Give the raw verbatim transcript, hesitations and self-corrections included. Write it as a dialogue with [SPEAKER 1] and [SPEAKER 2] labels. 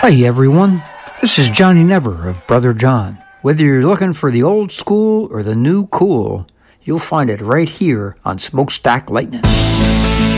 [SPEAKER 1] Hey everyone, this is Johnny Never of Brother John. Whether you're looking for the old school or the new cool, you'll find it right here on Smokestack Lightning.